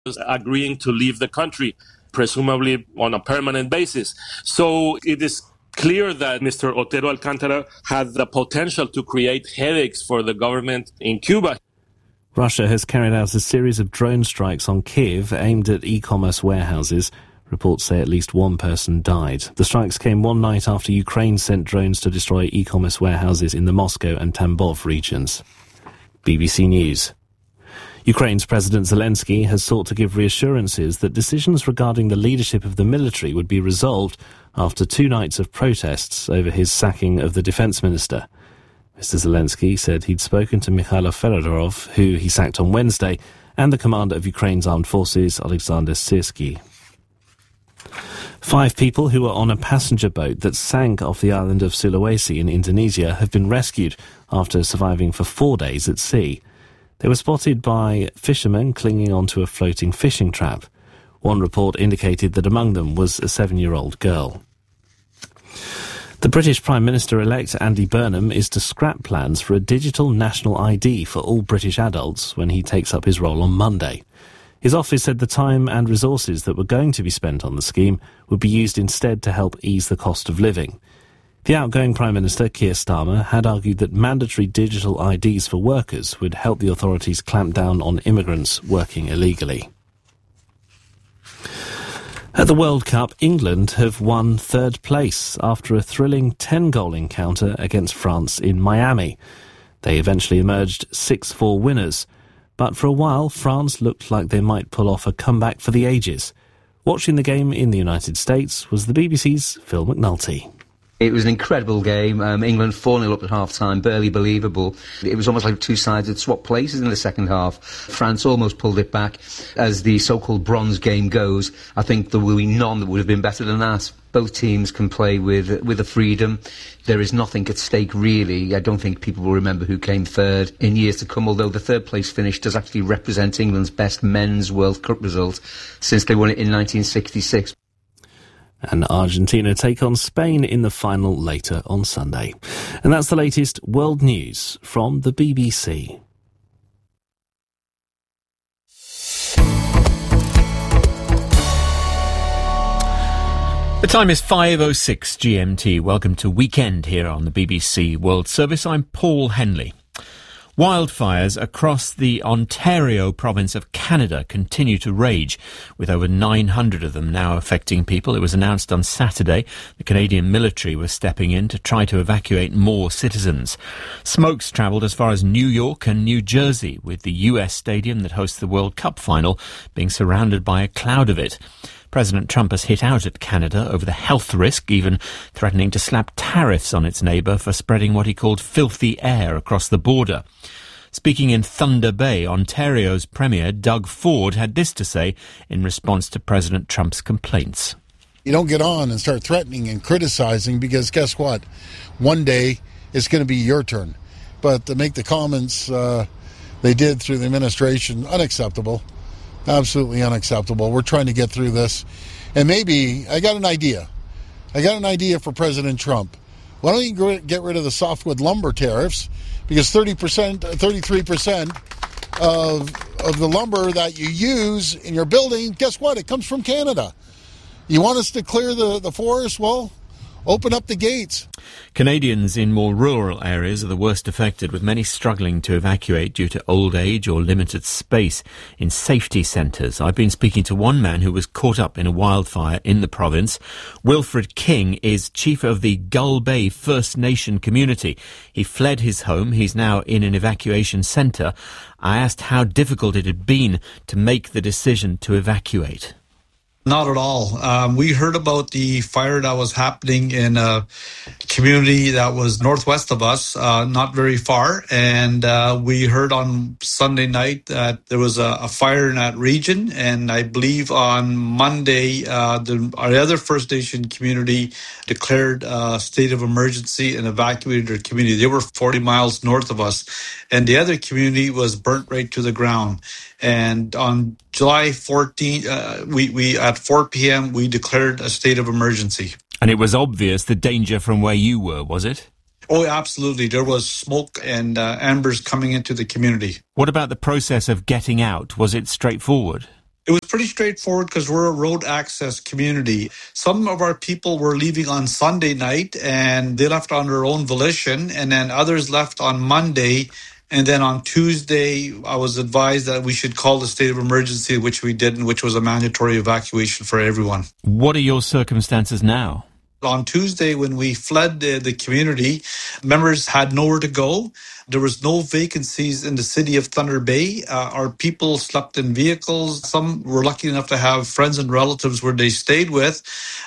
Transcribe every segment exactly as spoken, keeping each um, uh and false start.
agreeing to leave the country, presumably on a permanent basis. So it is clear that Mister Otero Alcántara had the potential to create headaches for the government in Cuba. Russia has carried out a series of drone strikes on Kyiv aimed at e-commerce warehouses. Reports say at least one person died. The strikes came one night after Ukraine sent drones to destroy e-commerce warehouses in the Moscow and Tambov regions. B B C News. Ukraine's President Zelensky has sought to give reassurances that decisions regarding the leadership of the military would be resolved after two nights of protests over his sacking of the defence minister. Mister Zelensky said he'd spoken to Mikhailo Fedorov, who he sacked on Wednesday, and the commander of Ukraine's armed forces, Alexander Syrsky. Five people who were on a passenger boat that sank off the island of Sulawesi in Indonesia have been rescued after surviving for four days at sea. They were spotted by fishermen clinging onto a floating fishing trap. One report indicated that among them was a seven-year-old girl. The British Prime Minister-elect Andy Burnham is to scrap plans for a digital national I D for all British adults when he takes up his role on Monday. His office said the time and resources that were going to be spent on the scheme would be used instead to help ease the cost of living. The outgoing Prime Minister, Keir Starmer, had argued that mandatory digital I Ds for workers would help the authorities clamp down on immigrants working illegally. At the World Cup, England have won third place after a thrilling ten-goal encounter against France in Miami. They eventually emerged six four winners, but for a while France looked like they might pull off a comeback for the ages. Watching the game in the United States was the B B C's Phil McNulty. It was an incredible game. Um, England four nil up at half-time, barely believable. It was almost like two sides had swapped places in the second half. France almost pulled it back. As the so-called bronze game goes, I think there will be none that would have been better than that. Both teams can play with with a freedom. There is nothing at stake, really. I don't think people will remember who came third in years to come, although the third-place finish does actually represent England's best men's World Cup result since they won it in nineteen sixty-six. And Argentina take on Spain in the final later on Sunday. And that's the latest world news from the B B C. The time is five oh six G M T. Welcome to Weekend here on the B B C World Service. I'm Paul Henley. Wildfires across the Ontario province of Canada continue to rage, with over nine hundred of them now affecting people. It was announced on Saturday the Canadian military was stepping in to try to evacuate more citizens. Smokes travelled as far as New York and New Jersey, with the U S stadium that hosts the World Cup final being surrounded by a cloud of it. President Trump has hit out at Canada over the health risk, even threatening to slap tariffs on its neighbour for spreading what he called filthy air across the border. Speaking in Thunder Bay, Ontario's Premier Doug Ford had this to say in response to President Trump's complaints. You don't get on and start threatening and criticizing, because guess what? One day it's going to be your turn. But to make the comments uh, they did through the administration, unacceptable. Absolutely unacceptable. We're trying to get through this. And maybe, I got an idea. I got an idea for President Trump. Why don't you get rid of the softwood lumber tariffs? Because thirty percent, thirty-three percent of, of the lumber that you use in your building, guess what? It comes from Canada. You want us to clear the, the forest? Well, open up the gates. Canadians in more rural areas are the worst affected, with many struggling to evacuate due to old age or limited space in safety centres. I've been speaking to one man who was caught up in a wildfire in the province. Wilfred King is chief of the Gull Bay First Nation community. He fled his home. He's now in an evacuation centre. I asked how difficult it had been to make the decision to evacuate. Not at all. Um, we heard about the fire that was happening in a community that was northwest of us, uh, not very far. And uh, we heard on Sunday night that there was a, a fire in that region. And I believe on Monday, uh, the, our other First Nation community declared a state of emergency and evacuated their community. They were forty miles north of us. And the other community was burnt right to the ground. And on July fourteenth, uh, we, we at four p.m., we declared a state of emergency. And it was obvious the danger from where you were, was it? Oh, absolutely. There was smoke and uh, embers coming into the community. What about the process of getting out? Was it straightforward? It was pretty straightforward because we're a road access community. Some of our people were leaving on Sunday night and they left on their own volition, and then others left on Monday. And then on Tuesday, I was advised that we should call the state of emergency, which we did, and which was a mandatory evacuation for everyone. What are your circumstances now? On Tuesday, when we fled the, the community, members had nowhere to go. There was no vacancies in the city of Thunder Bay. Uh, our people slept in vehicles. Some were lucky enough to have friends and relatives where they stayed with.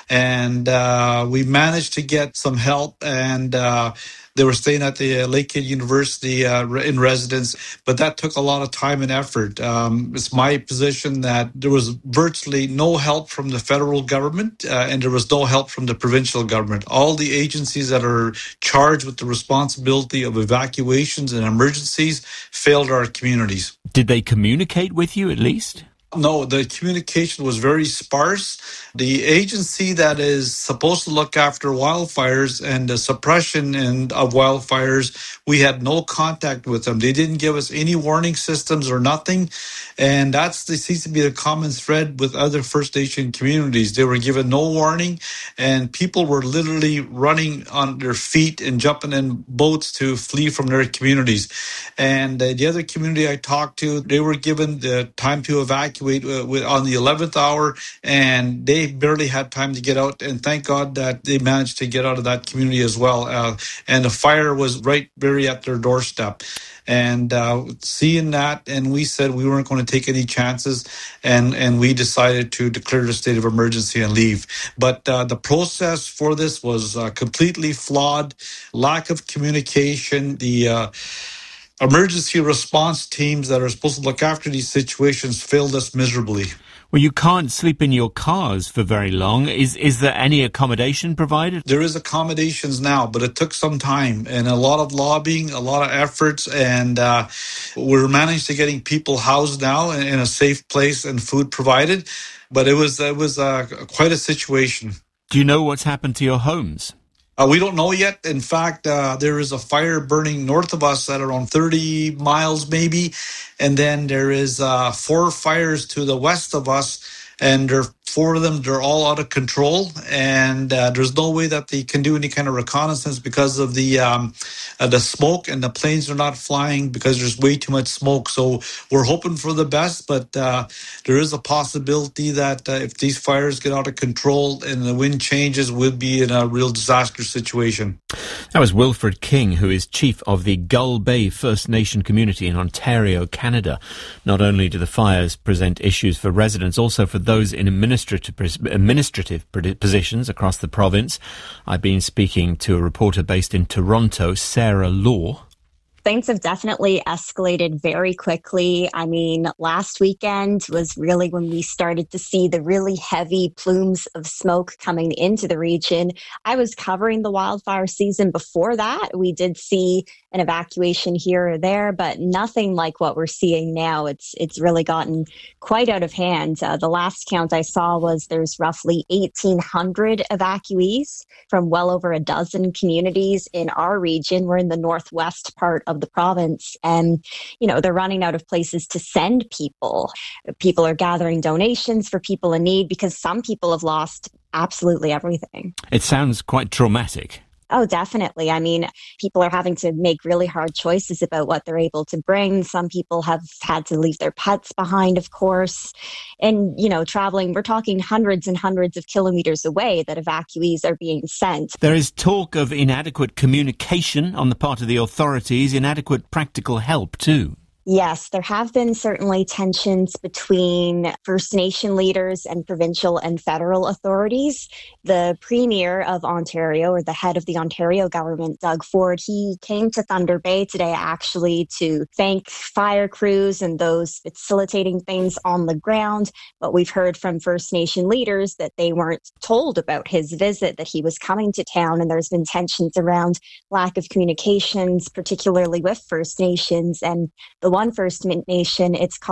And uh, we managed to get some help, and uh, they were staying at the uh, Lakehead University uh, in residence, but that took a lot of time and effort. Um, it's my position that there was virtually no help from the federal government, uh, and there was no help from the provincial government. All the agencies that are charged with the responsibility of evacuations and emergencies failed our communities. Did they communicate with you at least? No, the communication was very sparse. The agency that is supposed to look after wildfires and the suppression and of wildfires, we had no contact with them. They didn't give us any warning systems or nothing. And that's that seems to be the common thread with other First Nation communities. They were given no warning, and people were literally running on their feet and jumping in boats to flee from their communities. And uh, the other community I talked to, they were given the time to evacuate on the eleventh hour, and they barely had time to get out. And thank God that they managed to get out of that community as well. Uh, and the fire was right very at their doorstep. And uh, seeing that, and we said we weren't going to take any chances, and, and we decided to declare the state of emergency and leave. But uh, the process for this was uh, completely flawed, lack of communication. The uh, emergency response teams that are supposed to look after these situations failed us miserably. Well, you can't sleep in your cars for very long. Is is there any accommodation provided? There is accommodations now, but it took some time and a lot of lobbying, a lot of efforts, and uh, we're managed to getting people housed now in, in a safe place and food provided. But it was it was uh, quite a situation. Do you know what's happened to your homes? Uh, we don't know yet. In fact, uh, there is a fire burning north of us at around thirty miles maybe. And then there is uh, four fires to the west of us. And there, four of them, they're all out of control. And uh, there's no way that they can do any kind of reconnaissance because of the um, uh, the smoke, and the planes are not flying because there's way too much smoke. So we're hoping for the best, but uh, there is a possibility that uh, if these fires get out of control and the wind changes, we'll be in a real disaster situation. That was Wilfred King, who is chief of the Gull Bay First Nation community in Ontario, Canada. Not only do the fires present issues for residents, also for those in administrative, administrative positions across the province. I've been speaking to a reporter based in Toronto, Sarah Law. Things have definitely escalated very quickly. I mean, last weekend was really when we started to see the really heavy plumes of smoke coming into the region. I was covering the wildfire season before that. We did see an evacuation here or there, but nothing like what we're seeing now. It's it's really gotten quite out of hand. Uh, the last count I saw was there's roughly eighteen hundred evacuees from well over a dozen communities in our region. We're in the northwest part of the province, and you know they're running out of places to send people. People are gathering donations for people in need because some people have lost absolutely everything. It sounds quite traumatic. Oh, definitely. I mean, people are having to make really hard choices about what they're able to bring. Some people have had to leave their pets behind, of course. And, you know, traveling, we're talking hundreds and hundreds of kilometers away that evacuees are being sent. There is talk of inadequate communication on the part of the authorities, inadequate practical help too. Yes, there have been certainly tensions between First Nation leaders and provincial and federal authorities. The Premier of Ontario, or the head of the Ontario government, Doug Ford, he came to Thunder Bay today actually to thank fire crews and those facilitating things on the ground. But we've heard from First Nation leaders that they weren't told about his visit, that he was coming to town, and there's been tensions around lack of communications, particularly with First Nations. And the one First Nation, it's called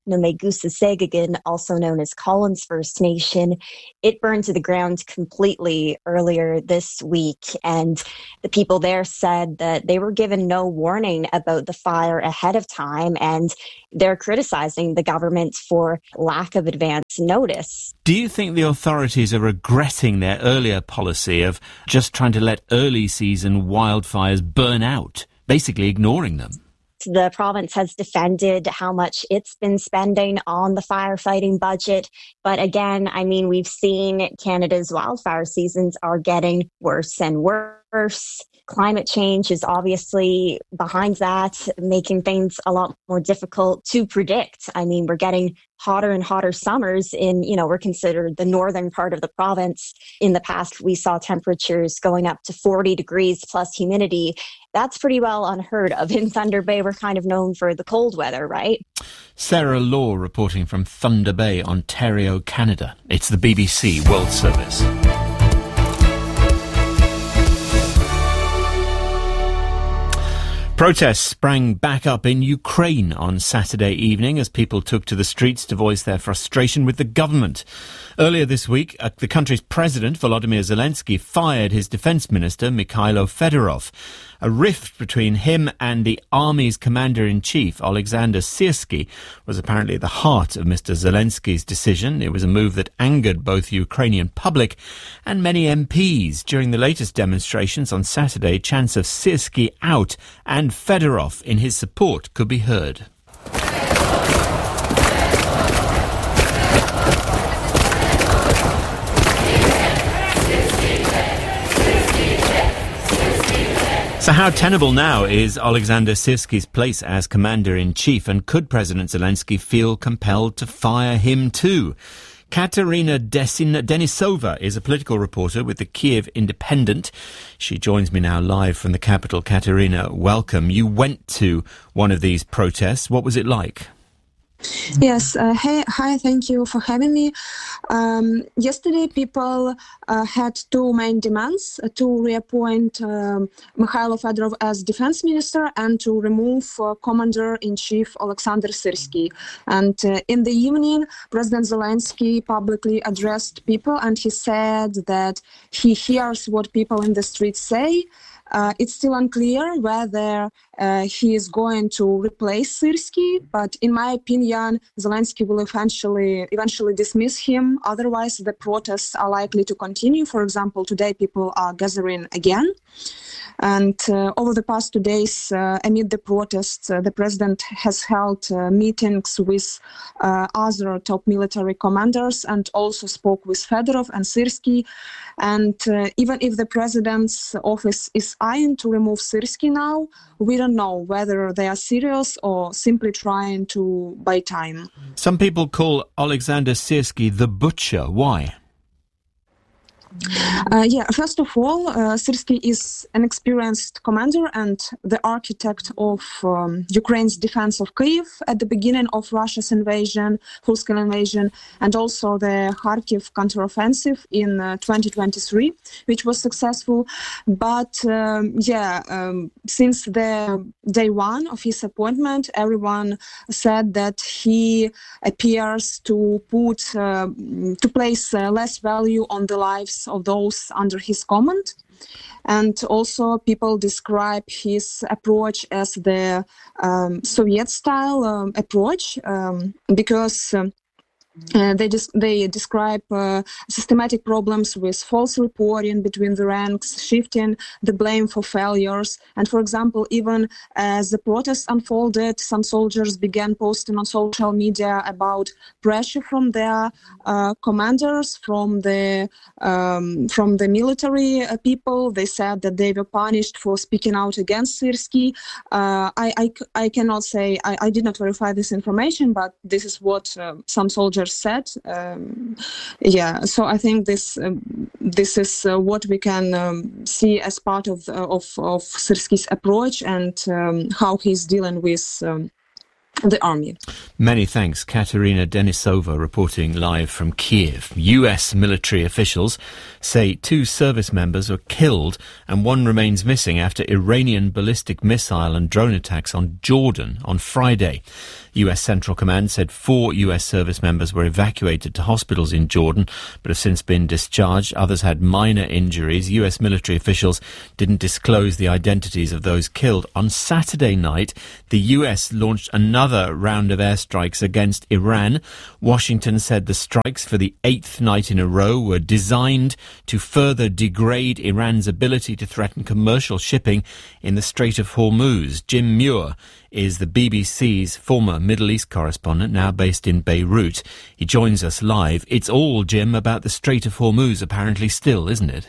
Nomegusa-Segegin, also known as Collins First Nation. It burned to the ground completely earlier this week, and the people there said that they were given no warning about the fire ahead of time, and they're criticizing the government for lack of advance notice. Do you think the authorities are regretting their earlier policy of just trying to let early season wildfires burn out, basically ignoring them? The province has defended how much it's been spending on the firefighting budget. But again, I mean, we've seen Canada's wildfire seasons are getting worse and worse. Climate change is obviously behind that, making things a lot more difficult to predict. I mean, we're getting hotter and hotter summers in, you know, we're considered the northern part of the province. In the past, we saw temperatures going up to forty degrees plus humidity. That's pretty well unheard of. In Thunder Bay, we're kind of known for the cold weather, right? Sarah Law reporting from Thunder Bay, Ontario, Canada. It's the B B C World Service. Protests sprang back up in Ukraine on Saturday evening as people took to the streets to voice their frustration with the government. Earlier this week, uh, the country's president, Volodymyr Zelensky, fired his defence minister, Mikhailo Fedorov. A rift between him and the army's commander-in-chief, Alexander Syrsky, was apparently at the heart of Mister Zelensky's decision. It was a move that angered both the Ukrainian public and many M Ps. During the latest demonstrations on Saturday, chants of Syrsky out and Fedorov in his support could be heard. So how tenable now is Alexander Syrsky's place as commander-in-chief, and could President Zelensky feel compelled to fire him too? Katerina Desin- Denisova is a political reporter with the Kiev Independent. She joins me now live from the capital. Katerina, welcome. You went to one of these protests. What was it like? Yes, uh, hey, hi, thank you for having me. Um, yesterday, people uh, had two main demands, uh, to reappoint um, Mikhailo Fedorov as defense minister and to remove uh, Commander-in-Chief Alexander Syrsky. And uh, in the evening, President Zelensky publicly addressed people, and he said that he hears what people in the streets say. Uh, it's still unclear whether uh, he is going to replace Syrsky, but in my opinion, Zelensky will eventually eventually dismiss him. Otherwise, the protests are likely to continue. For example, today people are gathering again. And uh, over the past two days, uh, amid the protests, uh, the president has held uh, meetings with uh, other top military commanders and also spoke with Fedorov and Syrsky. And uh, even if the president's office is eyeing to remove Syrsky now, we don't know whether they are serious or simply trying to buy time. Some people call Alexander Syrsky the butcher. Why? Uh, yeah, first of all, uh, Syrsky is an experienced commander and the architect of um, Ukraine's defense of Kyiv at the beginning of Russia's invasion, full-scale invasion, and also the Kharkiv counteroffensive in uh, twenty twenty-three, which was successful. But um, yeah, um, since the day one of his appointment, everyone said that he appears to put uh, to place uh, less value on the lives of those under his command. And also people describe his approach as the um, Soviet-style um, approach um, because um, Uh, they, des- they describe uh, systematic problems with false reporting between the ranks, shifting the blame for failures. And for example, even as the protests unfolded, some soldiers began posting on social media about pressure from their uh, commanders, from the um, from the military uh, people. They said that they were punished for speaking out against Syrsky. Uh, I, I, I cannot say, I, I did not verify this information, but this is what uh, some soldiers said. Um, yeah, so I think this uh, this is uh, what we can um, see as part of uh, of, of Syrsky's approach and um, how he's dealing with um, the army. Many thanks. Katerina Denisova reporting live from Kiev. U S military officials say two service members were killed and one remains missing after Iranian ballistic missile and drone attacks on Jordan on Friday. U S Central Command said four U S service members were evacuated to hospitals in Jordan, but have since been discharged. Others had minor injuries. U S military officials didn't disclose the identities of those killed. On Saturday night, the U S launched another round of airstrikes against Iran. Washington said the strikes for the eighth night in a row were designed to further degrade Iran's ability to threaten commercial shipping in the Strait of Hormuz. Jim Muir is the B B C's former Middle East correspondent, now based in Beirut. He joins us live. It's all, Jim, about the Strait of Hormuz, apparently still, isn't it?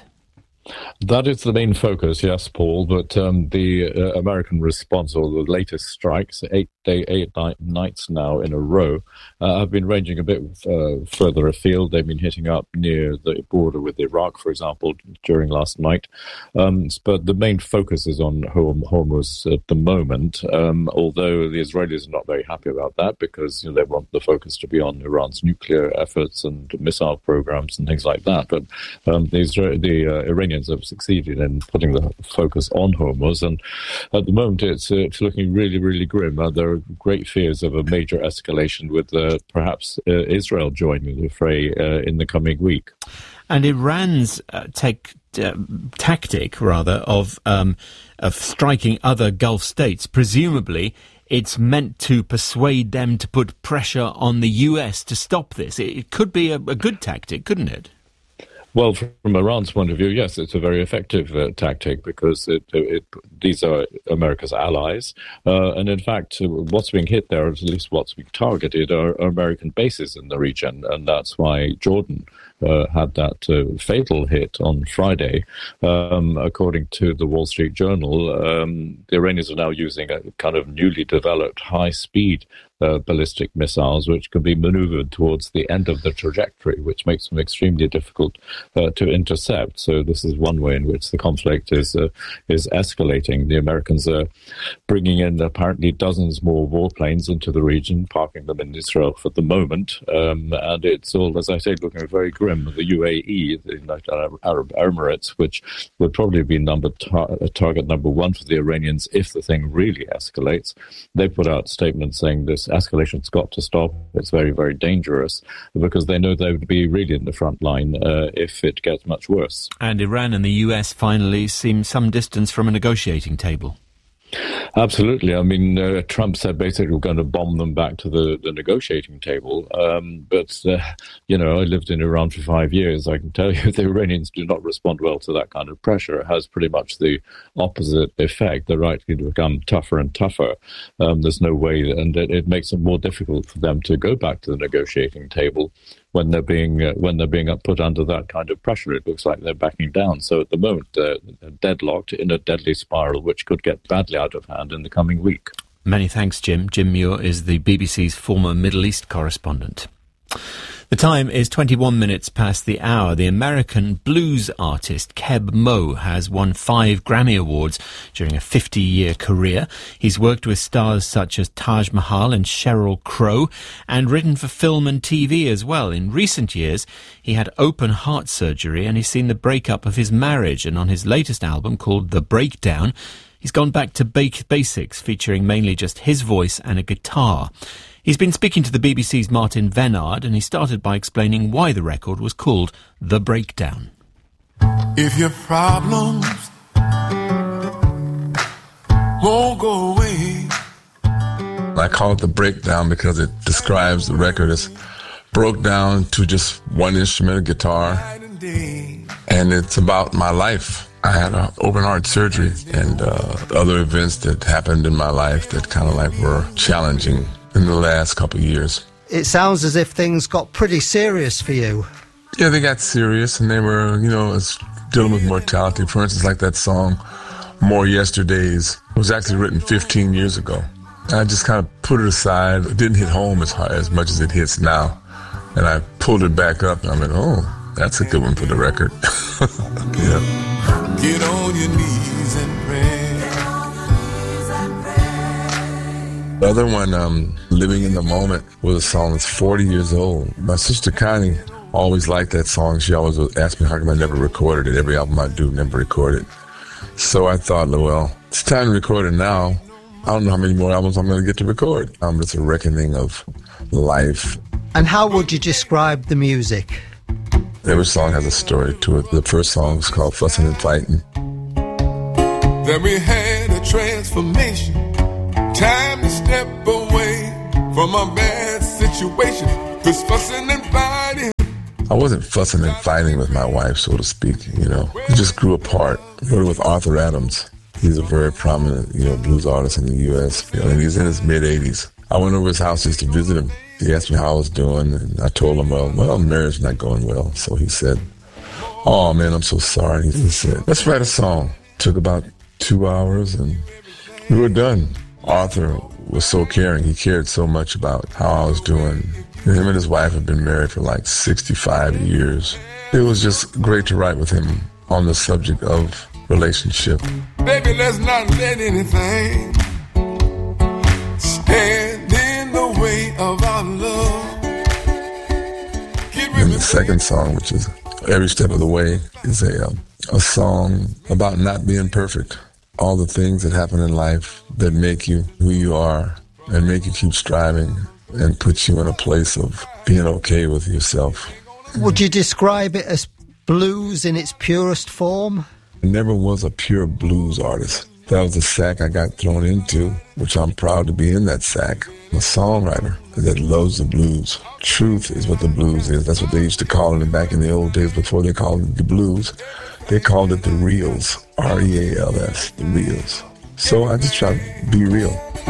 That is the main focus, yes, Paul. But um, the uh, American response, or the latest strikes, eight day, eight night, nights now in a row, uh, have been ranging a bit uh, further afield. They've been hitting up near the border with Iraq, for example, during last night. Um, but the main focus is on Hormuz at the moment. Um, although the Israelis are not very happy about that, because you know, they want the focus to be on Iran's nuclear efforts and missile programs and things like that. But um, the, Isra- the uh, Iranians have succeeded in putting the focus on Hormuz, and at the moment it's, uh, it's looking really, really grim. Uh, there are great fears of a major escalation with uh, perhaps uh, Israel joining the fray uh, in the coming week. And Iran's uh, take, uh, tactic, rather, of um, of striking other Gulf states, presumably it's meant to persuade them to put pressure on the U S to stop this. It, it could be a, a good tactic, couldn't it? Well, from Iran's point of view, yes, it's a very effective uh, tactic, because it, it, these are America's allies. Uh, and in fact, what's being hit there, at least what's being targeted, are, are American bases in the region. And that's why Jordan uh, had that uh, fatal hit on Friday. Um, according to the Wall Street Journal, um, the Iranians are now using a kind of newly developed high-speed Uh, ballistic missiles, which can be maneuvered towards the end of the trajectory, which makes them extremely difficult uh, to intercept. So this is one way in which the conflict is uh, is escalating. The Americans are bringing in apparently dozens more warplanes into the region, parking them in Israel for the moment, um, and it's all, as I say, looking very grim. The U A E, the United Arab Emirates, which would probably be number tar- target number one for the Iranians if the thing really escalates, they put out statements saying this escalation's got to stop. It's very, very dangerous, because they know they would be really in the front line uh, if it gets much worse. And Iran and the U S finally seem some distance from a negotiating table. Absolutely. I mean, uh, Trump said basically we're going to bomb them back to the, the negotiating table. Um, but, uh, you know, I lived in Iran for five years. I can tell you the Iranians do not respond well to that kind of pressure. It has pretty much the opposite effect. They're likely to become tougher and tougher. Um, there's no way, and it, it makes it more difficult for them to go back to the negotiating table when they're being uh, when they're being put under that kind of pressure. It looks like they're backing down. So at the moment, uh, they're deadlocked in a deadly spiral, which could get badly out of hand in the coming week. Many thanks, Jim. Jim Muir is the B B C's former Middle East correspondent. The time is twenty-one minutes past the hour. The American blues artist Keb Mo has won five Grammy Awards during a fifty-year career. He's worked with stars such as Taj Mahal and Sheryl Crow, and written for film and T V as well. In recent years, he had open heart surgery, and he's seen the breakup of his marriage. And on his latest album, called The Breakdown, he's gone back to basics, featuring mainly just his voice and a guitar. He's been speaking to the B B C's Martin Vennard, and he started by explaining why the record was called The Breakdown. If your problems won't go away. I call it The Breakdown because it describes the record as broke down to just one instrument, a guitar, and it's about my life. I had an open heart surgery and uh, other events that happened in my life that kind of like were challenging in the last couple of years. It sounds as if things got pretty serious for you. Yeah, they got serious, and they were, you know, dealing with mortality. For instance, like that song, More Yesterdays, it was actually written fifteen years ago. I just kind of put it aside. It didn't hit home as hard, as much as it hits now. And I pulled it back up, and I went, oh, that's a good one for the record. Yeah. Get on your knees and pray. The other one, um, Living in the Moment, was a song that's forty years old. My sister Connie always liked that song. She always asked me how come I never recorded it. Every album I do, never record it. So I thought, well, it's time to record it now. I don't know how many more albums I'm going to get to record. Um, it's a reckoning of life. And how would you describe the music? Every song has a story to it. The first song is called Fussing and Fighting. Then we had a transformation. Time to step away from a bad situation. This fussing and fighting. I wasn't fussing and fighting with my wife, so to speak, you know. We just grew apart. I wrote it with Arthur Adams. He's a very prominent, you know, blues artist in the U S, you know, and he's in his mid-eighties. I went over his house just to visit him. He asked me how I was doing, and I told him, well, well, marriage not going well. So he said, oh, man, I'm so sorry. He said, let's write a song. Took about two hours, and we were done. Arthur was so caring. He cared so much about how I was doing. Him and his wife have been married for like sixty-five years. It was just great to write with him on the subject of relationship. Baby, let's not let anything stand in the way of our love. And the second song, which is Every Step of the Way, is a, um, a song about not being perfect. All the things that happen in life that make you who you are and make you keep striving and put you in a place of being okay with yourself. Would you describe it as blues in its purest form? I never was a pure blues artist. That was the sack I got thrown into, which I'm proud to be in that sack. I'm a songwriter that loves the blues. Truth is what the blues is. That's what they used to call it back in the old days before they called it the blues. They called it the reals, R E A L S, the reals. So I just try to be real.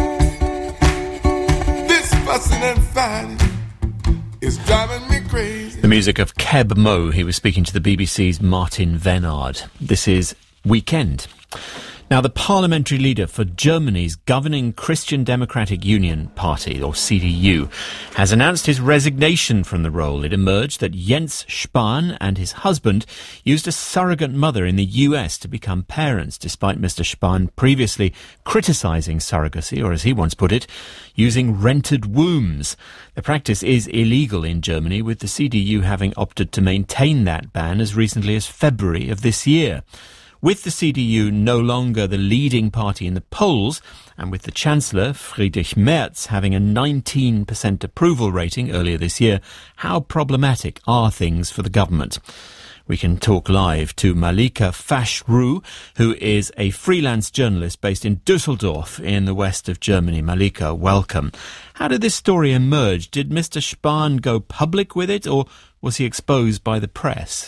This fussing and fighting is driving me crazy. The music of Keb Mo. He was speaking to the B B C's Martin Venard. This is Weekend. Now, the parliamentary leader for Germany's governing Christian Democratic Union Party, or C D U, has announced his resignation from the role. It emerged that Jens Spahn and his husband used a surrogate mother in the U S to become parents, despite Mister Spahn previously criticising surrogacy, or as he once put it, using rented wombs. The practice is illegal in Germany, with the C D U having opted to maintain that ban as recently as February of this year. With the C D U no longer the leading party in the polls, and with the Chancellor, Friedrich Merz, having a nineteen percent approval rating earlier this year, how problematic are things for the government? We can talk live to Malika Fash-Rue, who is a freelance journalist based in Düsseldorf in the west of Germany. Malika, welcome. How did this story emerge? Did Mister Spahn go public with it, or was he exposed by the press?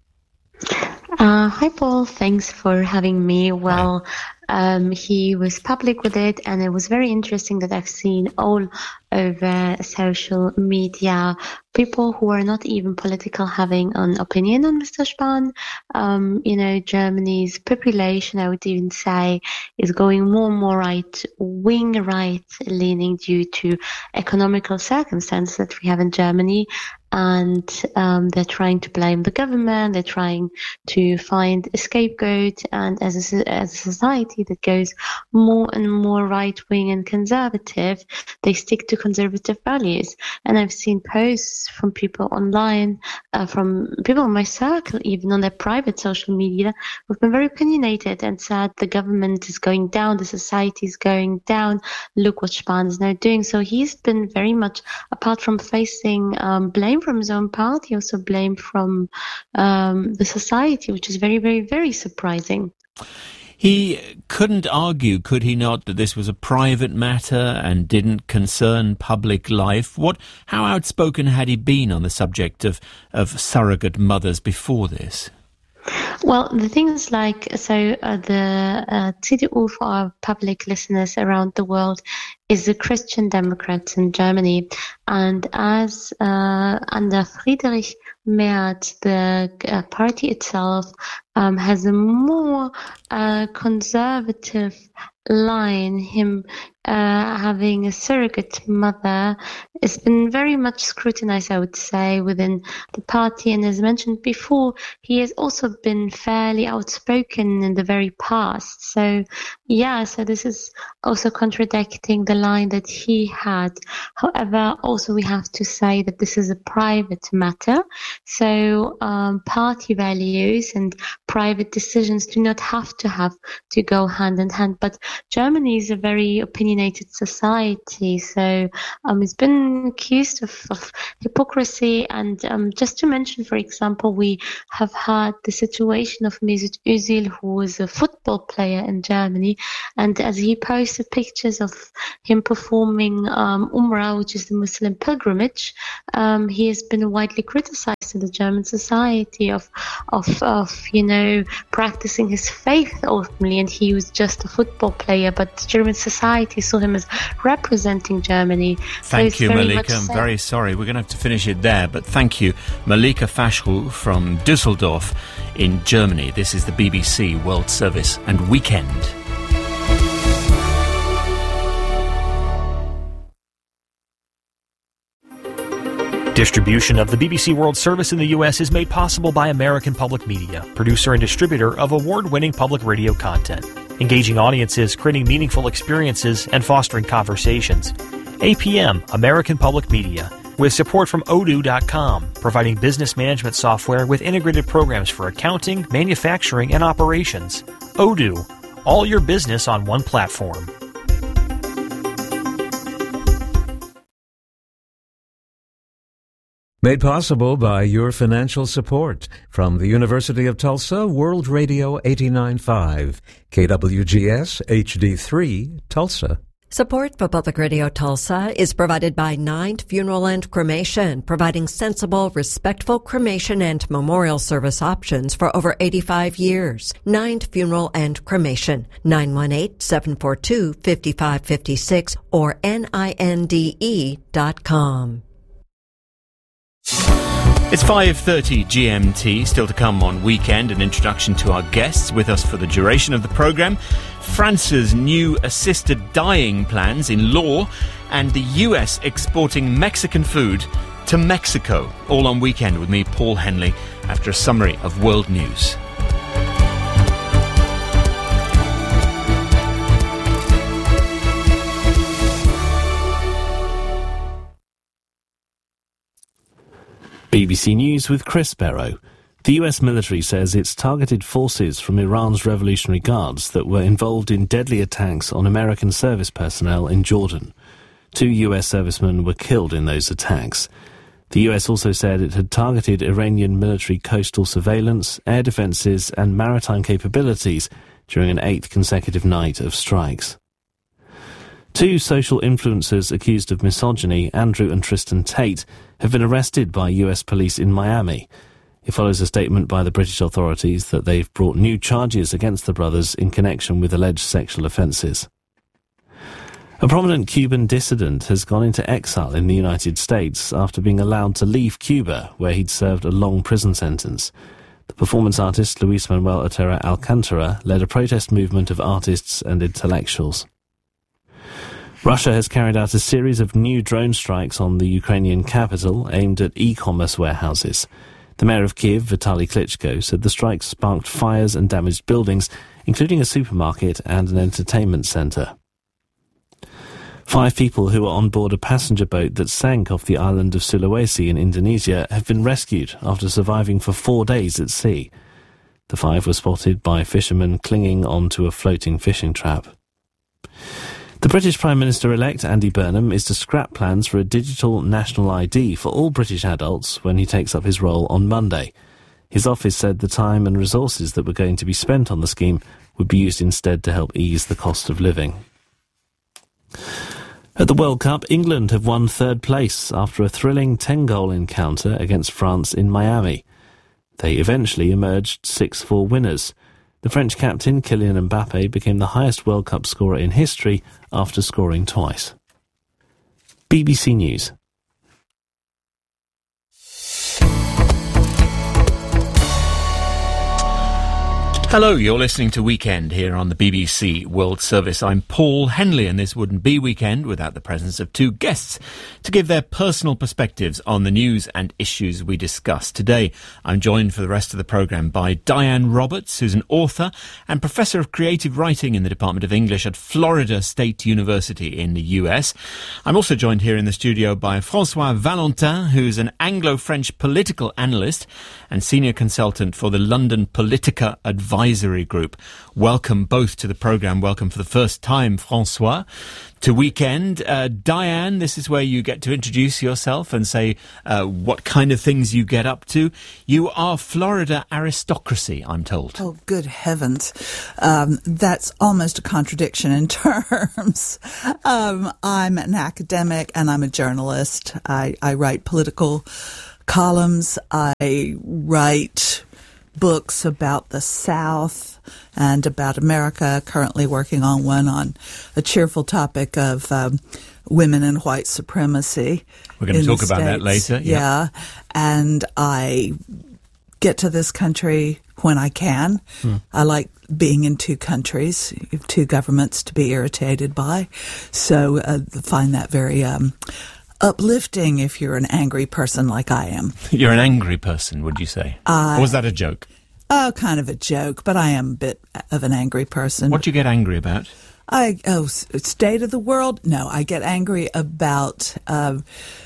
Uh, hi, Paul. Thanks for having me. Well, um, he was public with it, and it was very interesting that I've seen all over social media people who are not even political having an opinion on Mister Spahn. Um, you know, Germany's population, I would even say, is going more and more right-wing, right-leaning due to economical circumstances that we have in Germany. And um, they're trying to blame the government, they're trying to find a scapegoat, and as a, as a society that goes more and more right-wing and conservative, they stick to conservative values. And I've seen posts from people online, uh, from people in my circle, even on their private social media, who've been very opinionated and said the government is going down, the society is going down, look what Spahn is now doing. So he's been very much, apart from facing um, blame from his own party, also blame from um, the society, which is very, very, very surprising. He couldn't argue, could he not, that this was a private matter and didn't concern public life? What, how outspoken had he been on the subject of, of surrogate mothers before this? Well, the thing is like, so uh, the uh, C D U, for our public listeners around the world, is the Christian Democrats in Germany. And as uh, under Friedrich Merz, the uh, party itself um, has a more uh, conservative line. Him uh, having a surrogate mother has been very much scrutinized, I would say, within the party. And as mentioned before, he has also been fairly outspoken in the very past. So Yeah, so this is also contradicting the line that he had. However, also we have to say that this is a private matter. So um, party values and private decisions do not have to have to go hand in hand. But Germany is a very opinionated society. So um, it's been accused of, of hypocrisy. And um, just to mention, for example, we have had the situation of Mesut Özil, who was a football player in Germany. And as he posted pictures of him performing um, Umrah, which is the Muslim pilgrimage, um, he has been widely criticized in the German society of, of, of, you know, practicing his faith openly. And he was just a football player, but the German society saw him as representing Germany. Thank so you, very Malika. I'm sad. very sorry. We're going to have to finish it there, but thank you, Malika Faschl from Düsseldorf in Germany. This is the B B C World Service and Weekend. Distribution of the B B C World Service in the U S is made possible by American Public Media, producer and distributor of award-winning public radio content, engaging audiences, creating meaningful experiences, and fostering conversations. A P M, American Public Media, with support from odoo dot com, providing business management software with integrated programs for accounting, manufacturing, and operations. Odoo, all your business on one platform. Made possible by your financial support from the University of Tulsa, World Radio eighty-nine point five, K W G S H D three, Tulsa. Support for Public Radio Tulsa is provided by Ninth Funeral and Cremation, providing sensible, respectful cremation and memorial service options for over eighty-five years. Ninth Funeral and Cremation, nine one eight, seven four two, five five five six or N I N D E dot com. It's five thirty G M T, still to come on Weekend, an introduction to our guests with us for the duration of the programme, France's new assisted dying plans in law, and the U S exporting Mexican food to Mexico. All on Weekend with me, Paul Henley, after a summary of world news. B B C News with Chris Barrow. The U S military says it's targeted forces from Iran's Revolutionary Guards that were involved in deadly attacks on American service personnel in Jordan. Two U S servicemen were killed in those attacks. The U S also said it had targeted Iranian military coastal surveillance, air defences and maritime capabilities during an eighth consecutive night of strikes. Two social influencers accused of misogyny, Andrew and Tristan Tate, have been arrested by U S police in Miami. It follows a statement by the British authorities that they've brought new charges against the brothers in connection with alleged sexual offences. A prominent Cuban dissident has gone into exile in the United States after being allowed to leave Cuba, where he'd served a long prison sentence. The performance artist Luis Manuel Otero Alcantara led a protest movement of artists and intellectuals. Russia has carried out a series of new drone strikes on the Ukrainian capital aimed at e-commerce warehouses. The mayor of Kiev, Vitaly Klitschko, said the strikes sparked fires and damaged buildings, including a supermarket and an entertainment centre. Five people who were on board a passenger boat that sank off the island of Sulawesi in Indonesia have been rescued after surviving for four days at sea. The five were spotted by fishermen clinging onto a floating fishing trap. The British Prime Minister-elect Andy Burnham is to scrap plans for a digital national I D for all British adults when he takes up his role on Monday. His office said the time and resources that were going to be spent on the scheme would be used instead to help ease the cost of living. At the World Cup, England have won third place after a thrilling ten-goal encounter against France in Miami. They eventually emerged six four winners. The French captain, Kylian Mbappe, became the highest World Cup scorer in history after scoring twice. B B C News. Hello, you're listening to Weekend here on the B B C World Service. I'm Paul Henley, and this wouldn't be Weekend without the presence of two guests to give their personal perspectives on the news and issues we discuss. Today, I'm joined for the rest of the programme by Diane Roberts, who's an author and Professor of Creative Writing in the Department of English at Florida State University in the U S. I'm also joined here in the studio by François Valentin, who's an Anglo-French political analyst and senior consultant for the London Politica Advisory Group. Welcome both to the programme. Welcome for the first time, François, to Weekend. Uh, Diane, this is where you get to introduce yourself and say uh, what kind of things you get up to. You are Florida aristocracy, I'm told. Oh, good heavens. Um, that's almost a contradiction in terms. Um, I'm an academic and I'm a journalist. I, I write political columns. I write books about the South and about America, currently working on one on a cheerful topic of um, women and white supremacy. We're going to talk about that later. Yeah. yeah. And I get to this country when I can. Hmm. I like being in two countries, two governments to be irritated by. So I uh, find that very Um, uplifting if you're an angry person like I am. You're an angry person, would you say? Uh, or was that a joke? Oh, kind of a joke, but I am a bit of an angry person. What do you get angry about? I oh, state of the world? No, I get angry about, uh,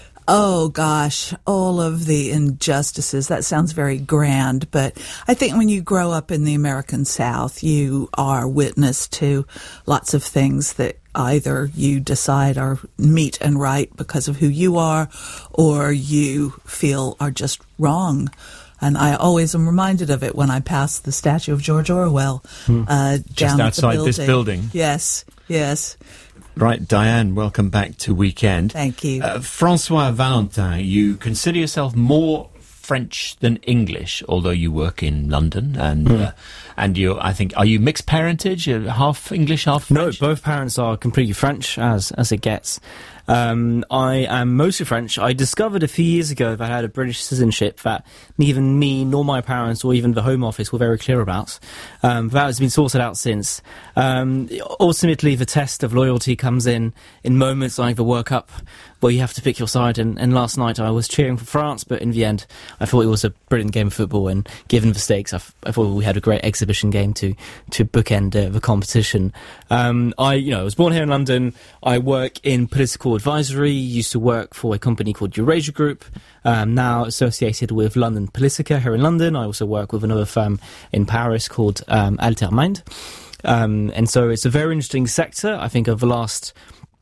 oh gosh, all of the injustices. That sounds very grand, but I think when you grow up in the American South, you are witness to lots of things that either you decide are meet and right because of who you are, or you feel are just wrong. And I always am reminded of it when I pass the statue of George Orwell hmm. uh, just down outside at the building. this building. Yes, yes. Right, Diane, welcome back to Weekend. Thank you. Uh, François Valentin, you consider yourself more French than English, although you work in London, and mm. uh, and you, I think, are you mixed parentage, uh, half English, half French? No, both parents are completely French, as as it gets. Um, I am mostly French. I discovered a few years ago that I had a British citizenship that neither me nor my parents or even the Home Office were very clear about. Um, that has been sorted out since. Um, ultimately, the test of loyalty comes in in moments like the World Cup, where you have to pick your side. And, and last night I was cheering for France, but in the end I thought it was a brilliant game of football. And given the stakes, I, f- I thought we had a great exhibition game to to bookend uh, the competition. Um, I, you know, I was born here in London. I work in political advisory. Used to work for a company called Eurasia Group. Um, now associated with London Politica here in London. I also work with another firm in Paris called um, Altermind. Um, and so it's a very interesting sector. I think over the last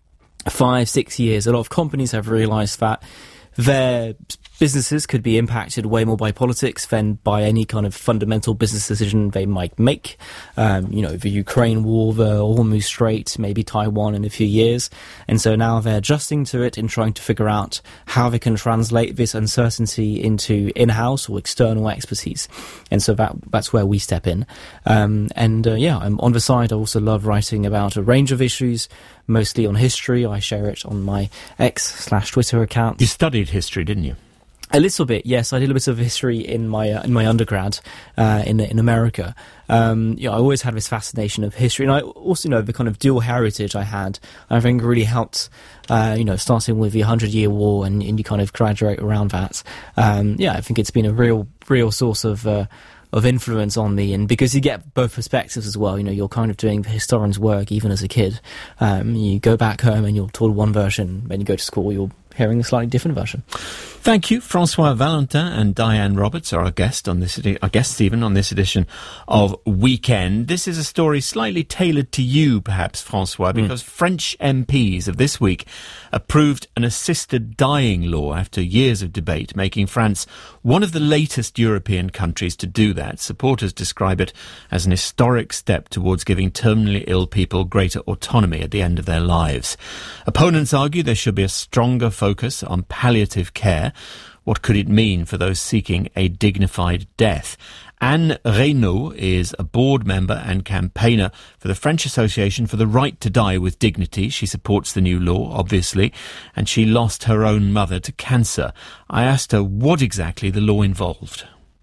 five, six years, a lot of companies have realised that their businesses could be impacted way more by politics than by any kind of fundamental business decision they might make. Um, you know, the Ukraine war, the Hormuz Strait, maybe Taiwan in a few years. And so now they're adjusting to it and trying to figure out how they can translate this uncertainty into in-house or external expertise. And so that that's where we step in. Um, and uh, yeah, I'm on the side. I also love writing about a range of issues, mostly on history. I share it on my X slash Twitter account. You studied history, didn't you? A little bit, yes. I did a bit of history in my uh, in my undergrad uh, in in America. Um, you know, I always had this fascination of history, and I also, you know, the kind of dual heritage I had, I think really helped. Uh, you know, starting with the Hundred Year War, and, and you kind of graduate around that. Um, yeah, I think it's been a real real source of. Uh, of influence on me, and because you get both perspectives as well, you know, you're kind of doing the historian's work even as a kid. Um, you go back home and you're told one version, when you go to school you're hearing a slightly different version. Thank you. François Valentin and Diane Roberts are our guest on this edi- our guests even on this edition of Weekend. This is a story slightly tailored to you, perhaps, François, because mm. French M Ps of this week approved an assisted dying law after years of debate, making France one of the latest European countries to do that. Supporters describe it as an historic step towards giving terminally ill people greater autonomy at the end of their lives. Opponents argue there should be a stronger focus on palliative care. What could it mean for those seeking a dignified death? Anne Reynaud is a board member and campaigner for the French Association for the Right to Die with Dignity. She supports the new law, obviously, and she lost her own mother to cancer. I asked her what exactly the law involved.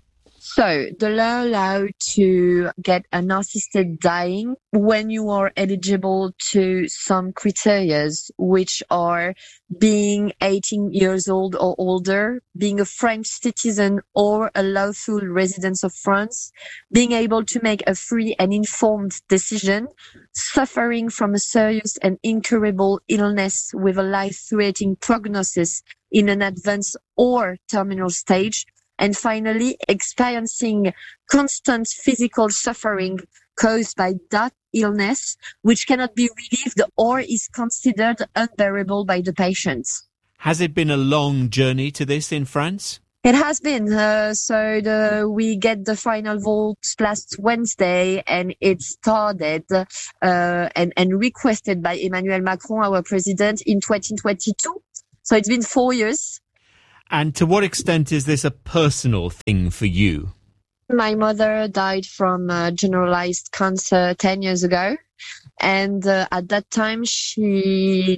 So the law allows to get an assisted dying when you are eligible to some criteria, which are being eighteen years old or older, being a French citizen or a lawful resident of France, being able to make a free and informed decision, suffering from a serious and incurable illness with a life-threatening prognosis in an advanced or terminal stage, and finally, experiencing constant physical suffering caused by that illness, which cannot be relieved or is considered unbearable by the patient. Has it been a long journey to this in France? It has been. Uh, so the, we get the final vote last Wednesday, and it started uh, and, and requested by Emmanuel Macron, our president, in twenty twenty-two. So it's been four years. And to what extent is this a personal thing for you? My mother died from uh, generalized cancer ten years ago. And uh, at that time, she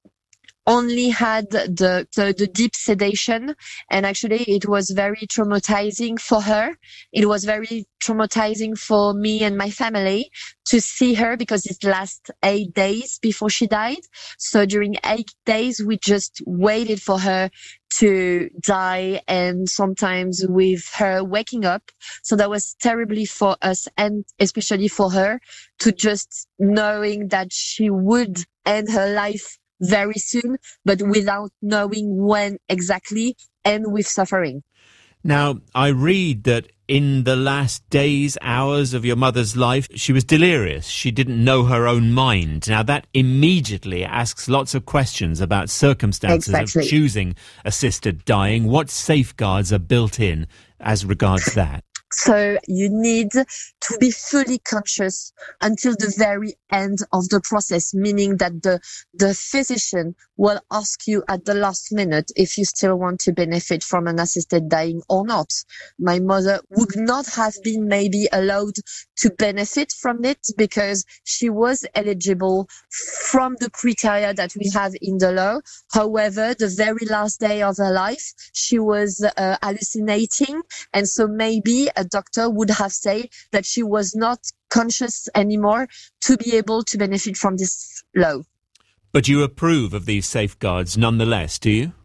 only had the, the, the deep sedation. And actually, it was very traumatizing for her. It was very traumatizing for me and my family to see her, because it lasted eight days before she died. So during eight days, we just waited for her to die, and sometimes with her waking up. So that was terribly for us, and especially for her, to just knowing that she would end her life very soon, but without knowing when exactly, and with suffering. Now, I read that in the last days, hours of your mother's life, she was delirious. She didn't know her own mind. Now, that immediately asks lots of questions about circumstances Exactly. of choosing assisted dying. What safeguards are built in as regards that? So you need to be fully conscious until the very end of the process, meaning that the, the physician will ask you at the last minute if you still want to benefit from an assisted dying or not. My mother would not have been maybe allowed to benefit from it because she was eligible from the criteria that we have in the law. However, the very last day of her life, she was uh, hallucinating. And so maybe a doctor would have said that she was not conscious anymore to be able to benefit from this law. But you approve of these safeguards nonetheless, do you?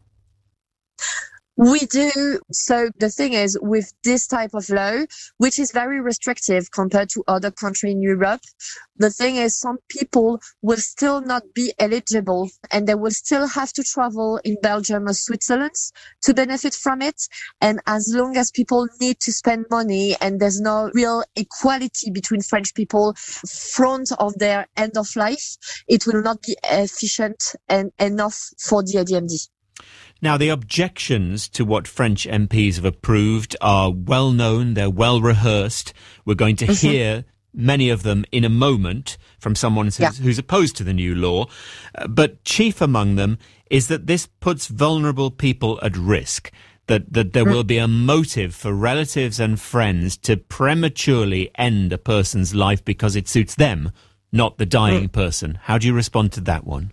We do. So the thing is, with this type of law, which is very restrictive compared to other countries in Europe, the thing is some people will still not be eligible, and they will still have to travel in Belgium or Switzerland to benefit from it. And as long as people need to spend money and there's no real equality between French people front of their end of life, it will not be efficient and enough for the A D M D. Now, the objections to what French M Ps have approved are well known, they're well rehearsed. We're going to mm-hmm. hear many of them in a moment from someone who's, yeah. who's opposed to the new law. Uh, but chief among them is that this puts vulnerable people at risk, that, that there mm. will be a motive for relatives and friends to prematurely end a person's life because it suits them, not the dying mm. person. How do you respond to that one?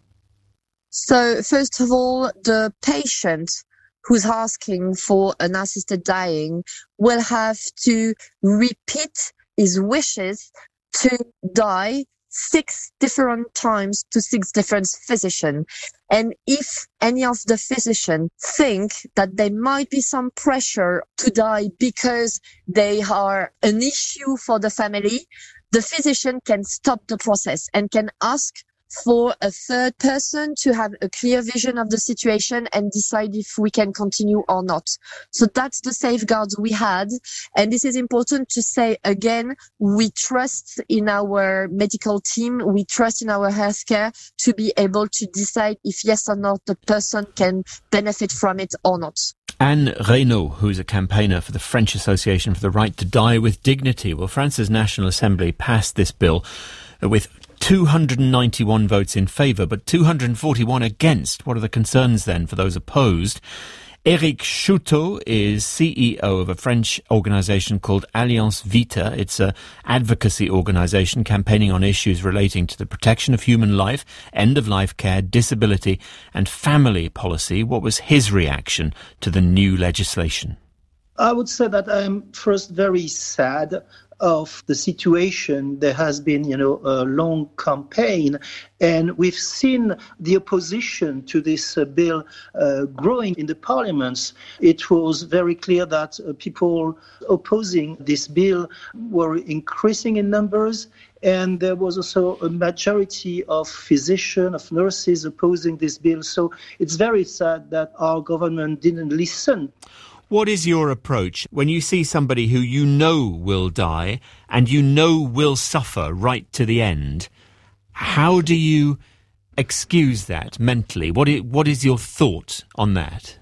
So, first of all, the patient who's asking for an assisted dying will have to repeat his wishes to die six different times to six different physicians. And if any of the physicians think that there might be some pressure to die because they are an issue for the family, the physician can stop the process and can ask for a third person to have a clear vision of the situation and decide if we can continue or not. So that's the safeguards we had. And this is important to say again, we trust in our medical team, we trust in our healthcare to be able to decide if yes or not the person can benefit from it or not. Anne Reynaud, who's a campaigner for the French Association for the Right to Die with Dignity. Well, France's National Assembly passed this bill with two hundred ninety-one votes in favour, but two hundred forty-one against. What are the concerns then for those opposed? Éric Chouteau is C E O of a French organisation called Alliance Vita. It's an advocacy organisation campaigning on issues relating to the protection of human life, end-of-life care, disability and family policy. What was his reaction to the new legislation? I would say that I'm first very sad of the situation. There has been, you know, a long campaign, and we've seen the opposition to this uh, bill uh, growing in the parliaments. It was very clear that uh, people opposing this bill were increasing in numbers, and there was also a majority of physicians, of nurses opposing this bill. So it's very sad that our government didn't listen. What is your approach when you see somebody who you know will die and you know will suffer right to the end? How do you excuse that mentally? What is, what is your thought on that?